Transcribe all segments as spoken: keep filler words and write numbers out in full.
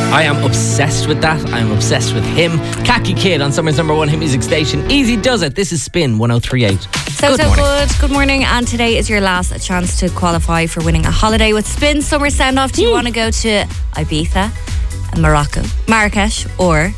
I am obsessed with that. I'm obsessed with him. Khaki Kid on Summer's number one hit music station. Easy does it. This is Spin one oh three point eight. So, good so morning. good. Good morning. And today is your last chance to qualify for winning a holiday with Spin Summer Send Off. Do you want to go to Ibiza, Morocco, Marrakesh, or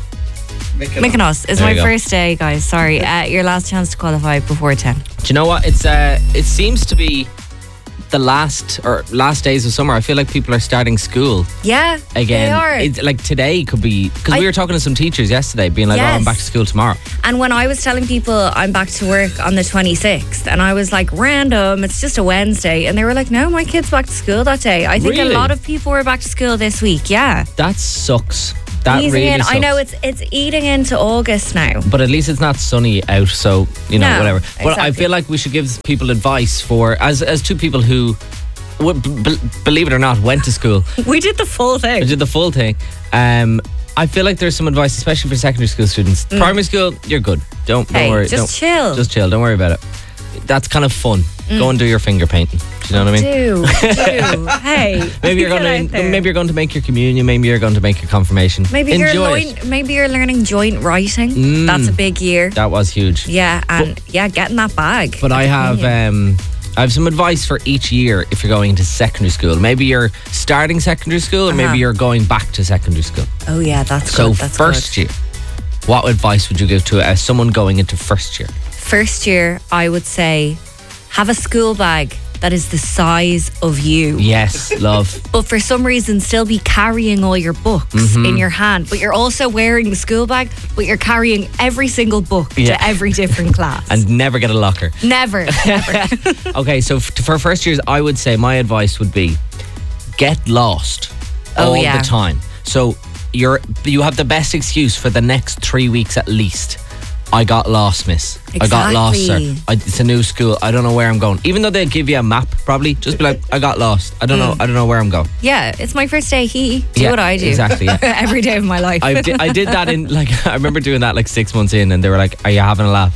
Mykonos? It's There my you go. first day, guys. Sorry. Uh, your last chance to qualify before ten. Do you know what? It's uh, it seems to be the last or last days of summer. I feel like people are starting school Yeah, again. they are. It's like today could be because I- we were talking to some teachers yesterday, being like, "Oh, I'm Yes. back to school tomorrow." And when I was telling people I'm back to work on the twenty-sixth, and I was like, random, it's just a Wednesday. And they were like, no, my kid's back to school that day. I think Really? a lot of people were back to school this week, yeah. That sucks. That Easing really in. sucks. I know it's it's eating into August now. But at least it's not sunny out, so you know No, whatever. But I exactly. feel like we should give people advice for as as two people who, w- b- believe it or not, went to school. We did the full I thing. did the full thing. Um, I feel like there's some advice, especially for secondary school students. Primary school, you're good. Don't Mm. Hey, don't worry. just don't, chill. Just chill. Don't worry about it. That's kind of fun. Go and do your finger painting. Do you know what I mean? Do, do. Hey, Maybe you're get out going to there. maybe you're going to make your communion. Maybe you're going to make your confirmation. maybe Enjoy you're it. joint, maybe you're learning joint writing. Mm. That's a big year. That was huge. Yeah, and yeah, getting that bag. But I have um, I have some advice for each year if you're going into secondary school. Maybe you're starting secondary school, or Uh-huh. maybe you're going back to secondary school. Oh yeah, that's So good. That's first good. year, what advice would you give to uh, someone going into first year? First year, I would say, have a school bag that is the size of you. Yes, love. But for some reason, still be carrying all your books Mm-hmm. in your hand. But you're also wearing the school bag, but you're carrying every single book Yeah. to every different class. And never get a locker. never, never. Okay, so f- for first years, I would say my advice would be get lost Oh, all yeah. the time. So you're you have the best excuse for the next three weeks at least. I got lost, miss. I got lost, sir. Exactly. I, it's a new school. I don't know where I'm going. Even though they give you a map, probably just be like, I got lost. I don't know. I don't know where I'm going. Yeah, it's my first day. He do Yeah, what I do. exactly, yeah. every day of my life. I did, I did that in like I remember doing that like six months in, and they were like, "Are you having a laugh?"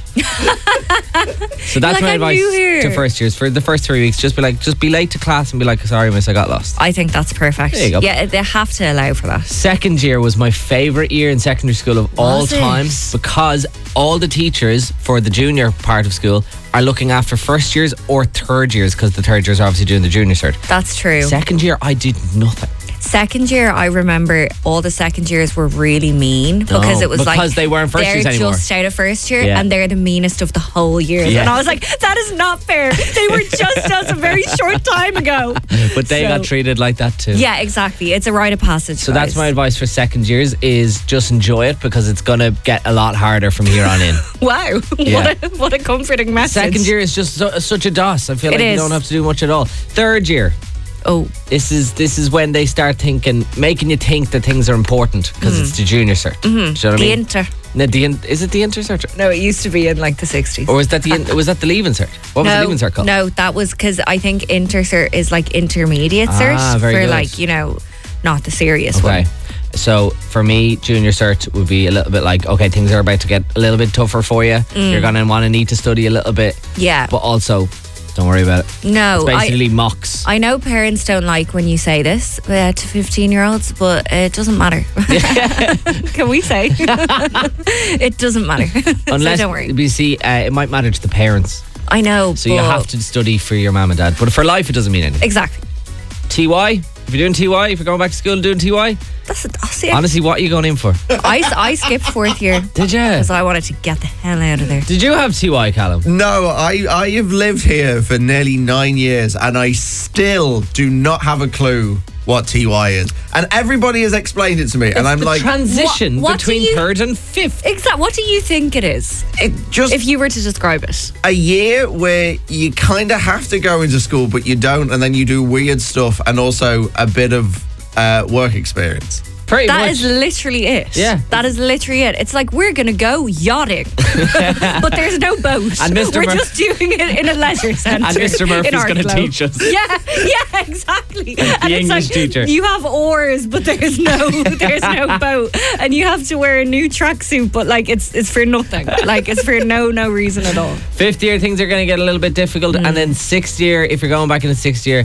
So that's like, my "I'm advice new here." to first years. For the first three weeks, just be like, just be late to class and be like, "Sorry, miss, I got lost." I think that's perfect. There you go. Yeah, they have to allow for that. Second year was my favorite year in secondary school of all Was it? time because all the teachers for the junior part of school are looking after first years or third years because the third years are obviously doing the junior cert. That's true. Second year, I did nothing. Second year, I remember all the second years were really mean because Oh, it was like because they weren't first they're years anymore. just out of first year Yeah. and they're the meanest of the whole year. Yeah. And I was like, that is not fair. They were just us a very short time ago. But they So- got treated like that too. Yeah, exactly. It's a rite of passage. So that's my advice for second years is just enjoy it because it's going to get a lot harder from here on in. Wow. Yeah. what, a, what a comforting message. Second year is just so, such a dos. I feel It like you is. don't have to do much at all. Third year, Oh, this is this is when they start thinking, making you think that things are important because it's the junior cert. Mm-hmm. Do you know what I the mean? inter. No, the in, is it the inter cert? No, it used to be in like the sixties. Or was that the in, was that the leaving cert? What was no, the leaving cert called? No, that was because I think inter cert is like intermediate Ah, cert very for good. like, you know, not the serious Okay. one. So for me, junior cert would be a little bit like, okay, things are about to get a little bit tougher for you. Mm. You're going to want to need to study a little bit. Yeah. But also, don't worry about it. No, It's I, basically mocks. I know parents don't like when you say this uh, to fifteen-year-olds, but it doesn't matter. Can we say? It doesn't matter. Unless, so don't worry. you see, uh, it might matter to the parents. I know, So but you have to study for your mum and dad. But for life, it doesn't mean anything. Exactly. T Y, if you're doing T Y, if you're going back to school and doing T Y, That's it. I'll see it. honestly, what are you going in for? I, I skipped fourth year Did you? because I wanted to get the hell out of there. Did you have T Y, Callum? No, I, I have lived here for nearly nine years and I still do not have a clue what T Y is. And everybody has explained it to me. And I'm the like, transition What- what do between you- third and fifth. Exactly. What do you think it is? it just If you were to describe it. a year where you kind of have to go into school, but you don't. And then you do weird stuff and also a bit of uh, work experience. Pretty That much. is literally it. Yeah. That is literally it. It's like we're going to go yachting, but there's no boat. And Mister We're Mur- just doing it in a leisure centre. And Mister Murphy's in going to Arklow. teach us. Yeah, yeah, exactly. And it's English like, teacher. You have oars, but there's no, there's no boat, and you have to wear a new tracksuit, but like it's it's for nothing. Like it's for no no reason at all. Fifth year, things are going to get a little bit difficult. And then sixth year, if you're going back into sixth year,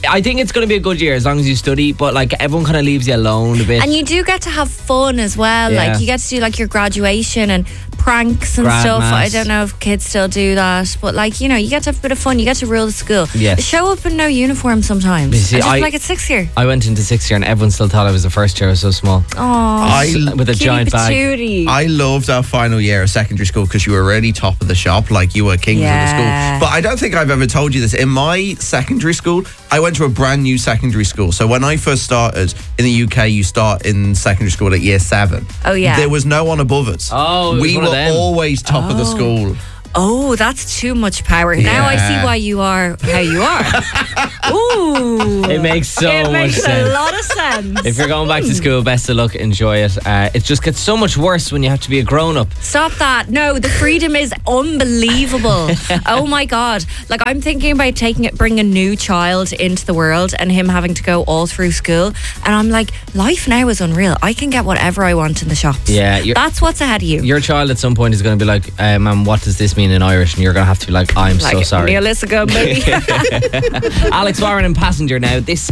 I think it's going to be a good year as long as you study, but like everyone kind of leaves you alone a bit. And you do get to have fun as well. Yeah. Like you get to do like your graduation and pranks and Grad stuff. mass. I don't know if kids still do that, but like, you know, you get to have a bit of fun. You get to rule the school. Yes. Show up in no uniform sometimes. You see, I just I- feel like it's sixth year. I went into sixth year and everyone still thought I was the first year. I was so small. Oh, I With a giant bag. I loved our final year of secondary school because you were really top of the shop, like you were kings Yeah. of the school. But I don't think I've ever told you this. In my secondary school, I went to a brand new secondary school. So when I first started in the U K, you start in secondary school at year seven. Oh, yeah. There was no one above us. Oh, it was we one of were them. always top of the school. Oh, that's too much power. Now I see Yeah. why you are how you are. Ooh. It makes so it much makes sense. a lot of sense. If you're going back to school, best of luck, enjoy it. Uh, it just gets so much worse when you have to be a grown up. Stop that. No, the freedom is unbelievable. Oh my God. Like I'm thinking about taking it, bring a new child into the world and him having to go all through school. And I'm like, life now is unreal. I can get whatever I want in the shops. Yeah, you're- That's what's ahead of you. Your child at some point is going to be like, uh, Mum, what does this mean in Irish? And you're going to have to be like, I'm like, so sorry. Neil Issago, baby. Alex Warren and Passenger now. This